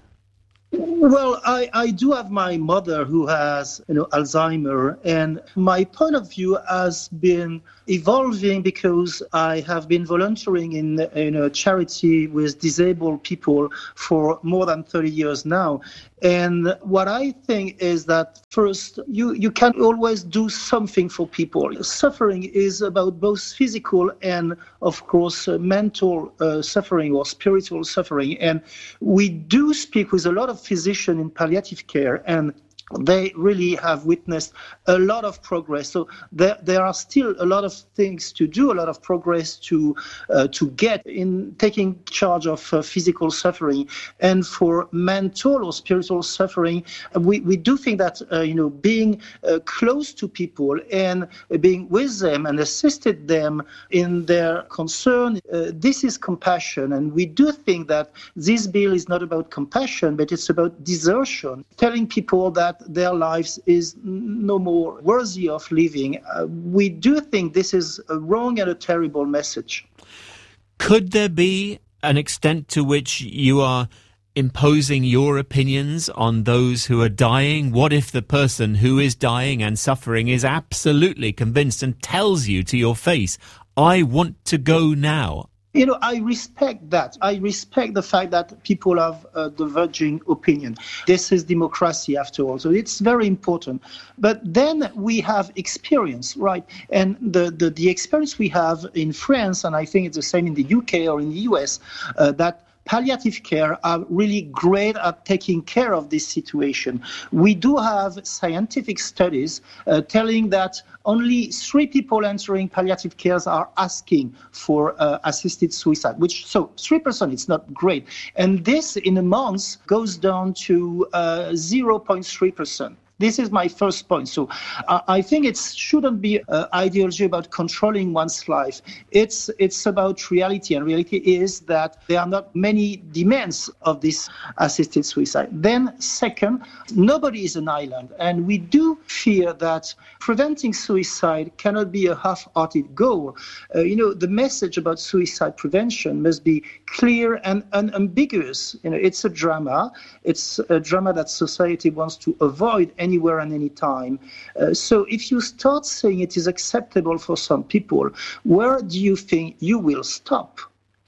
Well, I, I do have my mother who has, you know, Alzheimer, and my point of view has been evolving because I have been volunteering in, in a charity with disabled people for more than thirty years now. And what I think is that first, you, you can always do something for people. Suffering is about both physical and, of course, uh, mental uh, suffering or spiritual suffering. And we do speak with a lot of physicians in palliative care, and they really have witnessed a lot of progress. So there, there are still a lot of things to do, a lot of progress to uh, to get in taking charge of uh, physical suffering. And for mental or spiritual suffering, we, we do think that, uh, you know, being uh, close to people and being with them and assisted them in their concern, uh, this is compassion. And we do think that this bill is not about compassion, but it's about desertion, telling people that their lives is no more worthy of living. Uh, we do think this is a wrong and a terrible message. Could there be an extent to which you are imposing your opinions on those who are dying? What if the person who is dying and suffering is absolutely convinced and tells you to your face, I want to go now? You know, I respect that. I respect the fact that people have a diverging opinion. This is democracy, after all, so it's very important. But then we have experience, right? And the, the, the experience we have in France, and I think it's the same in the U K or in the U S, uh, that palliative care are really great at taking care of this situation. We do have scientific studies uh, telling that only three people entering palliative care are asking for uh, assisted suicide, which, so three percent, it's not great. And this in a month goes down to uh, zero point three percent. This is my first point. So uh, I think it shouldn't be uh, ideology about controlling one's life. It's it's about reality, and reality is that there are not many demands of this assisted suicide. Then second, nobody is an island, and we do fear that preventing suicide cannot be a half-hearted goal. Uh, you know, the message about suicide prevention must be clear and unambiguous. You know, it's a drama. It's a drama that society wants to avoid anywhere and any time. Uh, so if you start saying it is acceptable for some people, where do you think you will stop?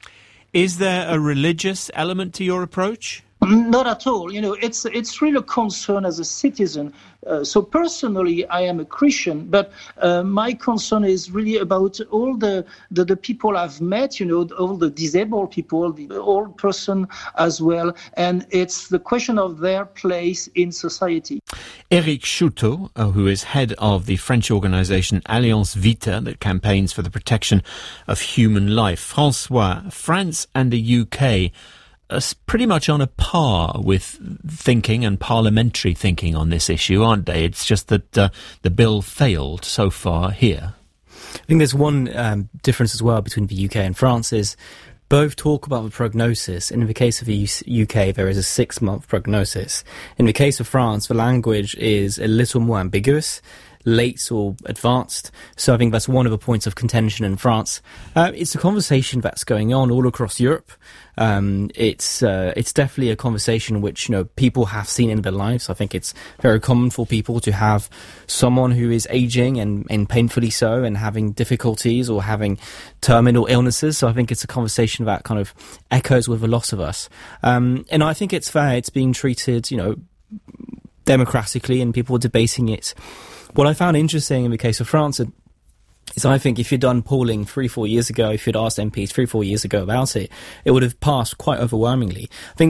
Is there a religious element to your approach? Not at all. You know, it's it's really a concern as a citizen. Uh, so personally, I am a Christian, but uh, my concern is really about all the, the, the people I've met, you know, all the disabled people, the old person as well, and it's the question of their place in society. Éric Chouteau, uh, who is head of the French organisation Alliance Vita that campaigns for the protection of human life. François, France and the U K are pretty much on a par with thinking and parliamentary thinking on this issue, aren't they? It's just that uh, the bill failed so far here. I think there's one um, difference as well between the U K and France is both talk about the prognosis. In the case of the U K, there is a six-month prognosis. In the case of France, the language is a little more ambiguous, late or advanced. So I think that's one of the points of contention in France. Uh, it's a conversation that's going on all across Europe. Um, it's uh, it's definitely a conversation which, you know, people have seen in their lives. I think it's very common for people to have someone who is aging and, and painfully so and having difficulties or having terminal illnesses. So I think it's a conversation that kind of echoes with a lot of us. Um, and I think it's fair. It's being treated, you know, democratically, and people are debating it. What I found interesting in the case of France is I think if you'd done polling three, four years ago, if you'd asked M Ps three, four years ago about it, it would have passed quite overwhelmingly. I think what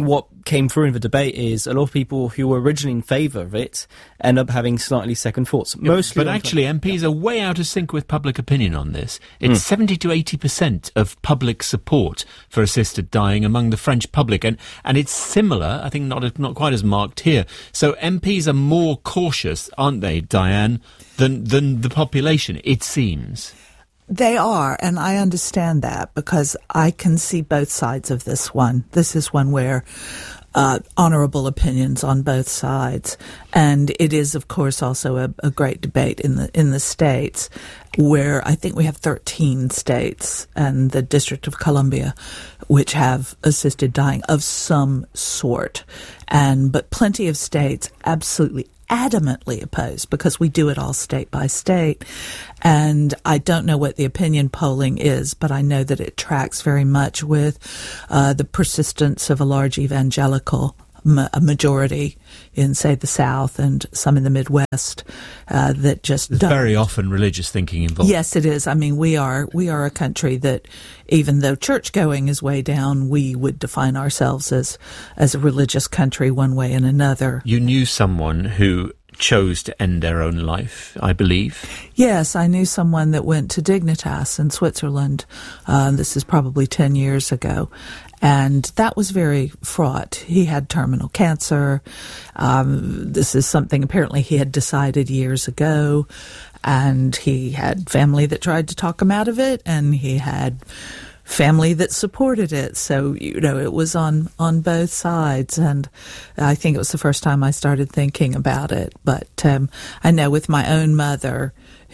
came through in the debate is a lot of people who were originally in favour of it end up having slightly second thoughts. Yeah, Mostly, but actually, M Ps are way out of sync with public opinion on this. It's mm. seventy to eighty percent of public support for assisted dying among the French public, and and it's similar. I think not not quite as marked here. So M Ps are more cautious, aren't they, Diane, than than the population? It seems. They are, and I understand that because I can see both sides of this one. This is one where uh, honorable opinions on both sides, and it is, of course, also a, a great debate in the in the states, where I think we have thirteen states and the District of Columbia, which have assisted dying of some sort, and but plenty of states absolutely adamantly opposed because we do it all state by state. And I don't know what the opinion polling is, but I know that it tracks very much with uh, the persistence of a large evangelical ma- a majority in, say, the South and some in the Midwest uh, that just There's don't. very often religious thinking involved. Yes, it is. I mean, we are we are a country that, even though church going is way down, we would define ourselves as as a religious country one way and another. You knew someone who chose to end their own life, I believe. Yes, I knew someone that went to Dignitas in Switzerland. Uh, this is probably ten years ago. And that was very fraught. He had terminal cancer. Um, this is something apparently he had decided years ago. And he had family that tried to talk him out of it. And he had family that supported it. So, you know, it was on, on both sides. And I think it was the first time I started thinking about it. But um, I know with my own mother,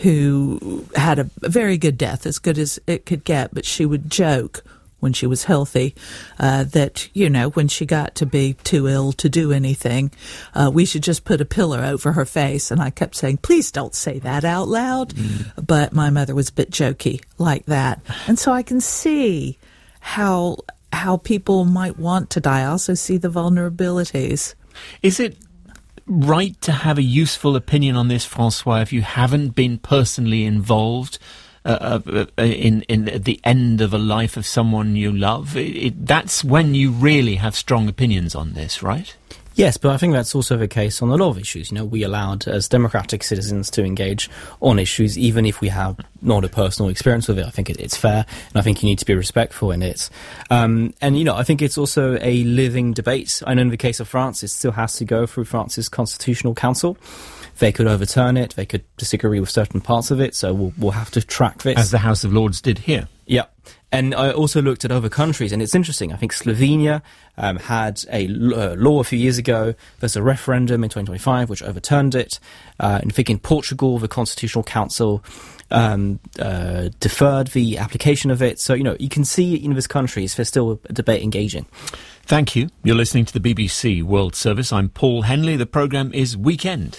who had a, a very good death, as good as it could get, but she would joke when she was healthy, uh, that, you know, when she got to be too ill to do anything, uh, we should just put a pillow over her face. And I kept saying, please don't say that out loud. Mm. But my mother was a bit jokey like that. And so I can see how how people might want to die. I also see the vulnerabilities. Is it right to have a useful opinion on this, Francois, if you haven't been personally involved Uh, uh, in in the end of a life of someone you love? It, it, that's when you really have strong opinions on this, right? Yes, but I think that's also the case on a lot of issues. You know, we allowed as democratic citizens to engage on issues, even if we have not a personal experience with it. I think it, it's fair, and I think you need to be respectful in it. Um, and, you know, I think it's also a living debate. I know in the case of France, it still has to go through France's Constitutional Council. They could overturn it. They could disagree with certain parts of it. So we'll, we'll have to track this. As the House of Lords did here. Yeah. And I also looked at other countries, and it's interesting. I think Slovenia um, had a uh, law a few years ago. There's a referendum in twenty twenty-five which overturned it. Uh, and I think in Portugal, the Constitutional Council um, uh, deferred the application of it. So, you know, you can see in these countries there's still a debate engaging. Thank you. You're listening to the B B C World Service. I'm Paul Henley. The programme is Weekend.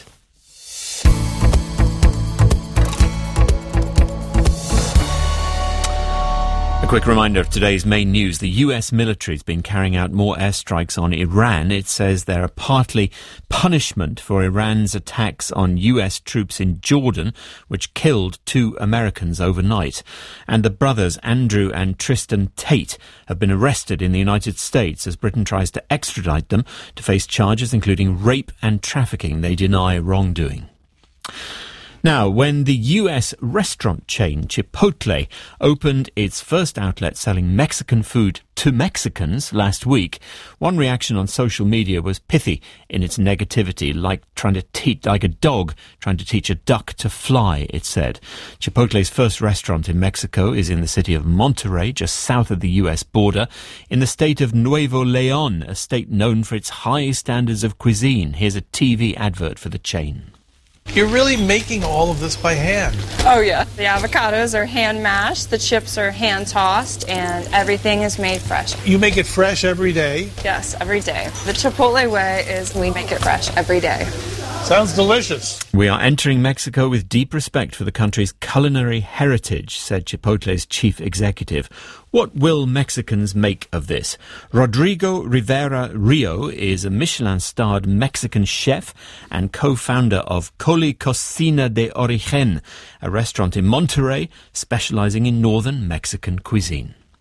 A quick reminder of today's main news. The U S military has been carrying out more airstrikes on Iran. It says they're partly punishment for Iran's attacks on U S troops in Jordan, which killed two Americans overnight. And the brothers Andrew and Tristan Tate have been arrested in the United States as Britain tries to extradite them to face charges including rape and trafficking. They deny wrongdoing. Now, when the U S restaurant chain Chipotle opened its first outlet selling Mexican food to Mexicans last week, one reaction on social media was pithy in its negativity, like trying to teach, like a dog trying to teach a duck to fly, it said. Chipotle's first restaurant in Mexico is in the city of Monterrey, just south of the U S border, in the state of Nuevo León, a state known for its high standards of cuisine. Here's a T V advert for the chain. You're really making all of this by hand. Oh, yeah. The avocados are hand mashed, the chips are hand tossed, and everything is made fresh. You make it fresh every day? Yes, every day. The Chipotle way is we make it fresh every day. Sounds delicious. We are entering Mexico with deep respect for the country's culinary heritage, said Chipotle's chief executive. What will Mexicans make of this? Rodrigo Rivera Rio is a Michelin-starred Mexican chef and co-founder of Coli Cocina de Origen, a restaurant in Monterrey specializing in northern Mexican cuisine.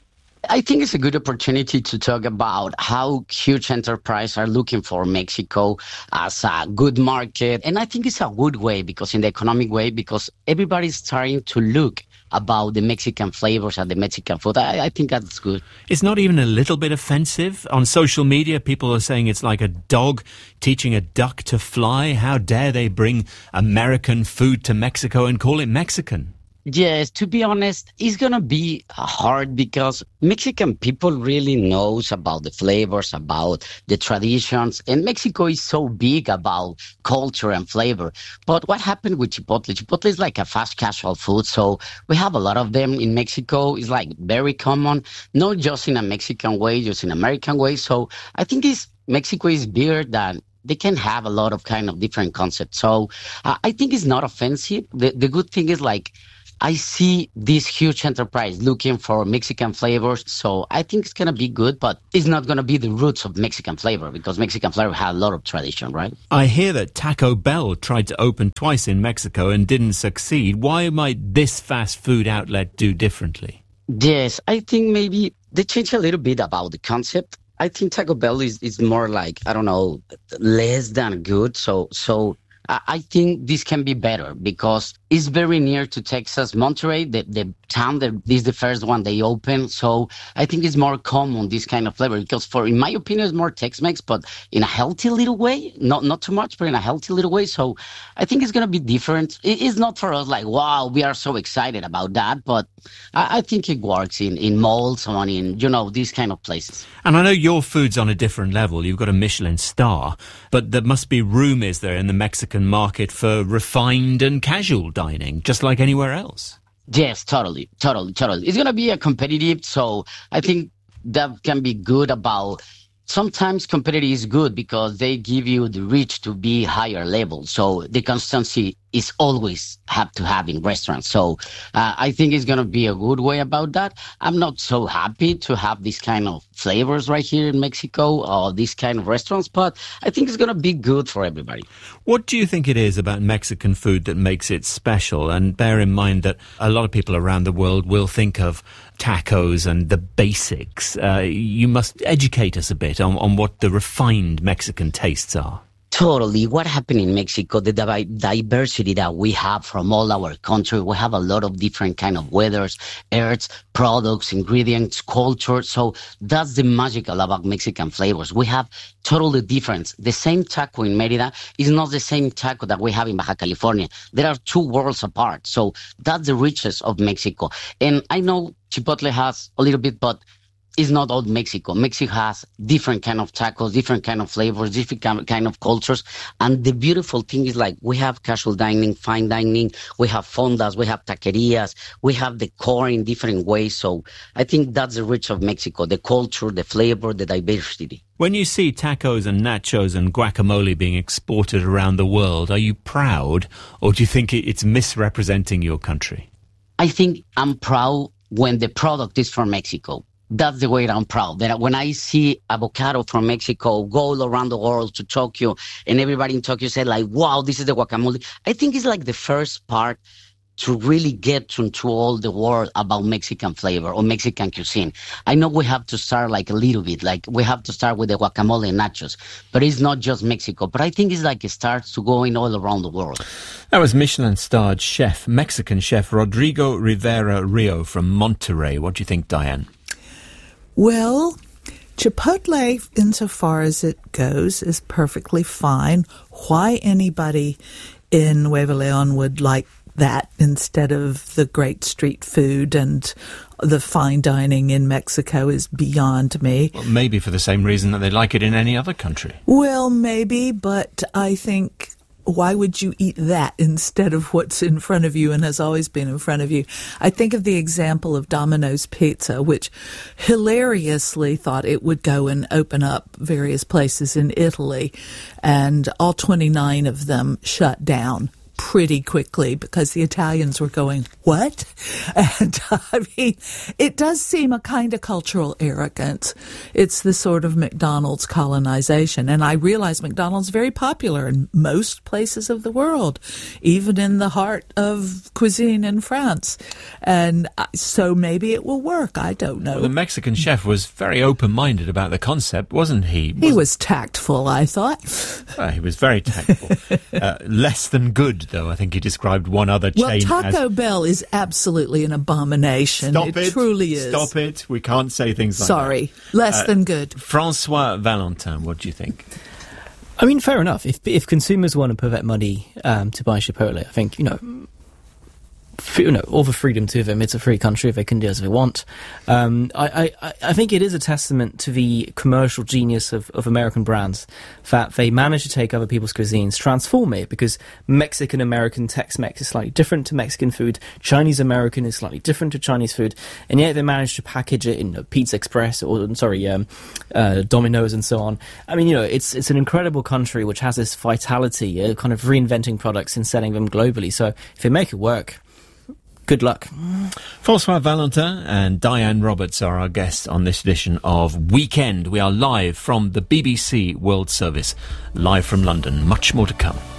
I think it's a good opportunity to talk about how huge enterprises are looking for Mexico as a good market. And I think it's a good way, because in the economic way, because everybody's starting to look about the Mexican flavors and the Mexican food. I, I think that's good. It's not even a little bit offensive. On social media, people are saying it's like a dog teaching a duck to fly. How dare they bring American food to Mexico and call it Mexican? Yes, to be honest, it's going to be hard because Mexican people really knows about the flavors, about the traditions, and Mexico is so big about culture and flavor. But what happened with Chipotle? Chipotle is like a fast casual food, so we have a lot of them in Mexico. It's like very common, not just in a Mexican way, just in American way. So I think it's, Mexico is bigger than they can have a lot of kind of different concepts. So uh, I think it's not offensive. The, the good thing is like, I see this huge enterprise looking for Mexican flavors, so I think it's going to be good, but it's not going to be the roots of Mexican flavor, because Mexican flavor has a lot of tradition, right? I hear that Taco Bell tried to open twice in Mexico and didn't succeed. Why might this fast food outlet do differently? Yes, I think maybe they changed a little bit about the concept. I think Taco Bell is, is more like, I don't know, less than good, so so I think this can be better because it's very near to Texas. Monterrey, the, the town, that this is the first one they opened. So I think it's more common, this kind of flavor, because for, in my opinion, it's more Tex-Mex, but in a healthy little way, not not too much, but in a healthy little way. So I think it's going to be different. It is not for us like, wow, we are so excited about that, but I, I think it works in, in malls or in, you know, these kind of places. And I know your food's on a different level. You've got a Michelin star, but there must be room, is there, in the Mexican market for refined and casual dining, just like anywhere else? Yes, totally, totally, totally. It's going to be a competitive, so I think that can be good about... Sometimes competitive is good because they give you the reach to be higher level. So the constancy is always have to have in restaurants. So uh, I think it's going to be a good way about that. I'm not so happy to have this kind of flavors right here in Mexico or these kind of restaurants, but I think it's going to be good for everybody. What do you think it is about Mexican food that makes it special? And bear in mind that a lot of people around the world will think of tacos and the basics. Uh, you must educate us a bit on, on what the refined Mexican tastes are. Totally. What happened in Mexico, the di- diversity that we have from all our country, we have a lot of different kind of weathers, earths, products, ingredients, culture. So that's the magical about Mexican flavors. We have totally different. The same taco in Merida is not the same taco that we have in Baja California. There are two worlds apart. So that's the richness of Mexico. And I know Chipotle has a little bit, but it's not all Mexico. Mexico has different kind of tacos, different kind of flavors, different kind of cultures. And the beautiful thing is like we have casual dining, fine dining, we have fondas, we have taquerias, we have the core in different ways. So I think that's the rich of Mexico, the culture, the flavor, the diversity. When you see tacos and nachos and guacamole being exported around the world, are you proud or do you think it's misrepresenting your country? I think I'm proud when the product is from Mexico. That's the way I'm proud. That when I see avocado from Mexico go all around the world to Tokyo, and everybody in Tokyo said like, wow, this is the guacamole. I think it's like the first part to really get to, to all the world about Mexican flavor or Mexican cuisine. I know we have to start like a little bit, like we have to start with the guacamole and nachos, but it's not just Mexico. But I think it's like it starts to going all around the world. That was Michelin-starred chef, Mexican chef Rodrigo Rivera Rio from Monterrey. What do you think, Diane? Well, Chipotle, insofar as it goes, is perfectly fine. Why anybody in Nuevo Leon would like that instead of the great street food and the fine dining in Mexico is beyond me. Well, maybe for the same reason that they like it in any other country. Well, maybe, but I think... why would you eat that instead of what's in front of you and has always been in front of you? I think of the example of Domino's Pizza, which hilariously thought it would go and open up various places in Italy, and all twenty-nine of them shut down pretty quickly because the Italians were going, what? And I mean, it does seem a kind of cultural arrogance. It's the sort of McDonald's colonization. And I realize McDonald's is very popular in most places of the world, even in the heart of cuisine in France. And so maybe it will work. I don't know. Well, the Mexican chef was very open-minded about the concept, wasn't he? Wasn't he was tactful, I thought. Uh, he was very tactful. uh, less than good, though. I think he described one other chain well, Taco as... Bell is absolutely an abomination. Stop it, it. truly is. Stop it. We can't say things like Sorry. that. Sorry. Less uh, than good. Francois Valentin, what do you think? I mean, fair enough. If if consumers want to put that money um, to buy Chipotle, I think, you know... You know, all the freedom to them. It's a free country. They can do as they want. Um, I, I, I think it is a testament to the commercial genius of, of American brands that they manage to take other people's cuisines, transform it, because Mexican-American Tex-Mex is slightly different to Mexican food, Chinese-American is slightly different to Chinese food, and yet they manage to package it in you know, Pizza Express, or, sorry, um, uh, Domino's and so on. I mean, you know, it's it's an incredible country which has this vitality, uh, kind of reinventing products and selling them globally. So if they make it work, good luck. Francois Valentin and Diane Roberts are our guests on this edition of Weekend. We are live from the B B C World Service, live from London. Much more to come.